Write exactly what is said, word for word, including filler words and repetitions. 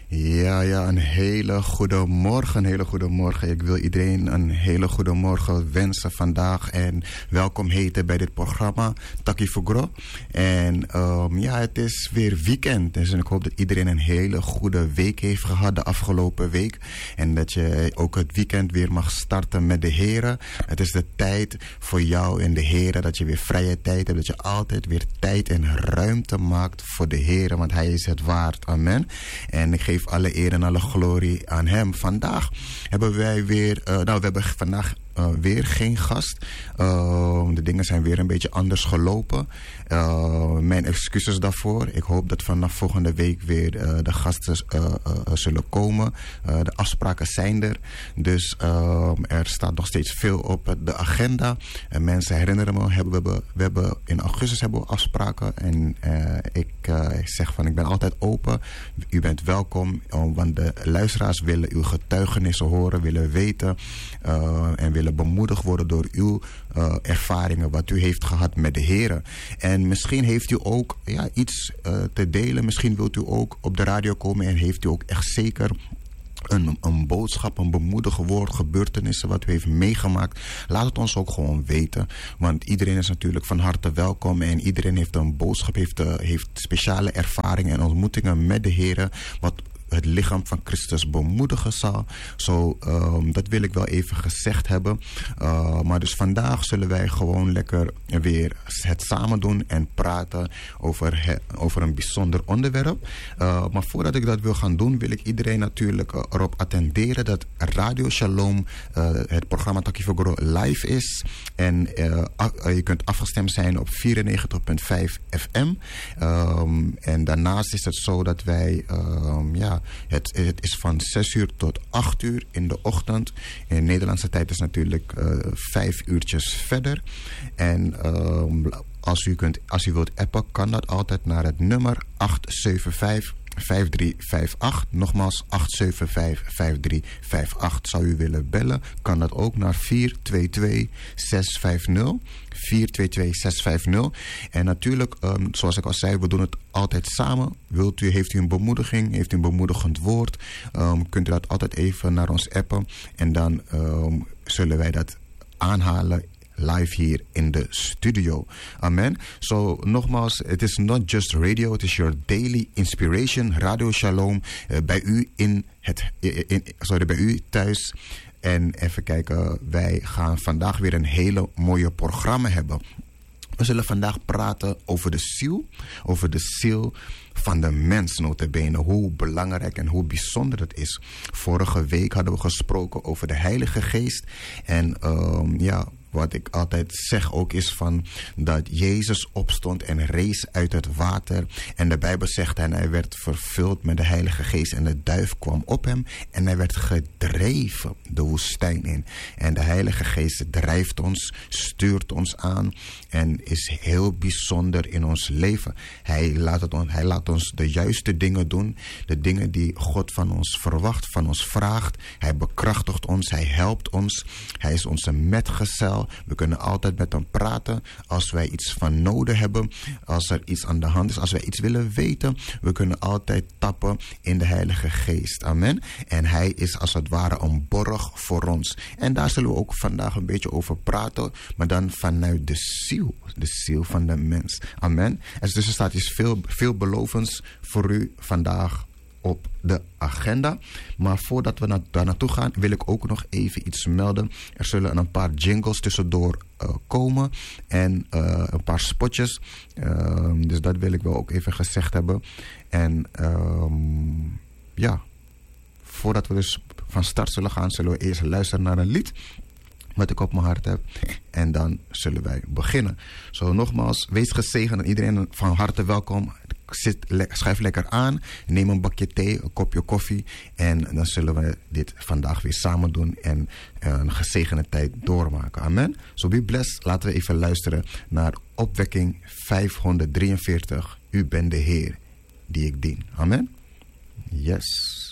Ja, ja, een hele goede morgen, een hele goede morgen. Ik wil iedereen een hele goede morgen wensen vandaag en welkom heten bij dit programma Taki Fugro. En um, ja, het is weer weekend, dus ik hoop dat iedereen een hele goede week heeft gehad de afgelopen week. En dat je ook het weekend weer mag starten met de Heren. Het is de tijd voor jou en de Heren, dat je weer vrije tijd hebt, dat je altijd weer tijd en ruimte maakt voor de Heren, want Hij is het waard. Amen. En ik geef alle eer en alle glorie aan Hem. Vandaag hebben wij weer, uh, nou we hebben vandaag uh, weer geen gast. Uh, de dingen zijn weer een beetje anders gelopen. Uh, mijn excuses daarvoor. Ik hoop dat vanaf volgende week weer uh, de gasten uh, uh, zullen komen. Uh, de afspraken zijn er. Dus uh, er staat nog steeds veel op de agenda. En mensen herinneren me, hebben we, we hebben in augustus hebben we afspraken. En uh, ik uh, zeg van ik ben altijd open. U bent welkom. Uh, want de luisteraars willen uw getuigenissen horen. Willen weten. Uh, en willen bemoedigd worden door uw uh, ervaringen. Wat u heeft gehad met de Heren. En misschien heeft u ook ja, iets uh, te delen. Misschien wilt u ook op de radio komen en heeft u ook echt zeker een, een boodschap, een bemoedigend woord, gebeurtenissen wat u heeft meegemaakt. Laat het ons ook gewoon weten. Want iedereen is natuurlijk van harte welkom en iedereen heeft een boodschap, heeft, uh, heeft speciale ervaringen en ontmoetingen met de Heren. Wat het lichaam van Christus bemoedigen zal. Zo, um, dat wil ik wel even gezegd hebben. Uh, maar dus vandaag zullen wij gewoon lekker weer het samen doen en praten over, he, over een bijzonder onderwerp. Uh, maar voordat ik dat wil gaan doen, wil ik iedereen natuurlijk uh, erop attenderen dat Radio Shalom, uh, het programma Taki Fugro, live is. En uh, uh, je kunt afgestemd zijn op vierennegentig komma vijf F M. Um, en daarnaast is het zo dat wij um, ja, Het, het is van zes uur tot acht uur in de ochtend. In de Nederlandse tijd is natuurlijk uh, vijf uurtjes verder. En uh, als, u kunt, als u wilt appen, kan dat altijd naar het nummer acht zeven vijf vijf drie vijf acht. Nogmaals, acht zeven vijf vijf drie vijf acht. Zou u willen bellen, kan dat ook naar vier twee twee zes vijf nul. vier twee twee zes vijf nul. En natuurlijk, um, zoals ik al zei, we doen het altijd samen. Wilt u, heeft u een bemoediging, heeft u een bemoedigend woord, um, kunt u dat altijd even naar ons appen. En dan um, zullen wij dat aanhalen live hier in de studio. Amen. So, nogmaals, het is not just radio, het is your daily inspiration. Radio Shalom, uh, bij u in het, in, sorry, bij u thuis. En even kijken, wij gaan vandaag weer een hele mooie programma hebben. We zullen vandaag praten over de ziel, over de ziel van de mens, nota bene. Hoe belangrijk en hoe bijzonder het is. Vorige week hadden we gesproken over de Heilige Geest. En um, ja, wat ik altijd zeg ook is van dat Jezus opstond en rees uit het water. En de Bijbel zegt en hij werd vervuld met de Heilige Geest en de duif kwam op hem. En hij werd gedreven de woestijn in. En de Heilige Geest drijft ons, stuurt ons aan en is heel bijzonder in ons leven. Hij laat, het on, hij laat ons de juiste dingen doen. De dingen die God van ons verwacht, van ons vraagt. Hij bekrachtigt ons, hij helpt ons. Hij is onze metgezel. We kunnen altijd met hem praten als wij iets van nodig hebben, als er iets aan de hand is, als wij iets willen weten. We kunnen altijd tappen in de Heilige Geest. Amen. En hij is als het ware een borg voor ons. En daar zullen we ook vandaag een beetje over praten, maar dan vanuit de ziel, de ziel van de mens. Amen. En dus er staat iets veel, veelbelovends voor u vandaag op de agenda. Maar voordat we na, daar naartoe gaan, wil ik ook nog even iets melden. Er zullen een paar jingles tussendoor uh, komen en uh, een paar spotjes. Uh, dus dat wil ik wel ook even gezegd hebben. En um, ja, voordat we dus van start zullen gaan, zullen we eerst luisteren naar een lied wat ik op mijn hart heb. En dan zullen wij beginnen. Zo, nogmaals, wees gezegend en iedereen van harte welkom. Zit, le- schuif lekker aan, neem een bakje thee, een kopje koffie. En dan zullen we dit vandaag weer samen doen en uh, een gezegende tijd doormaken. Amen. So be blessed. Laten we even luisteren naar opwekking vijfhonderddrieënveertig. U bent de Heer die ik dien. Amen. Yes.